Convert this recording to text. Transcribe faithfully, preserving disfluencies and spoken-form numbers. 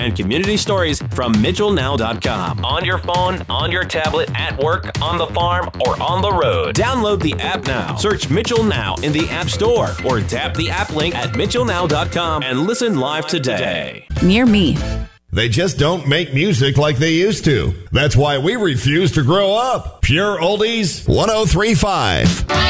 and community stories from Mitchell Now dot com. On your phone, on your tablet, at work, on the farm, or on the road. Download the app now. Search Mitchell Now in the App Store or tap the app link at Mitchell Now dot com and listen live today. Near me. They just don't make music like they used to. That's why we refuse to grow up. Pure Oldies one oh three point five.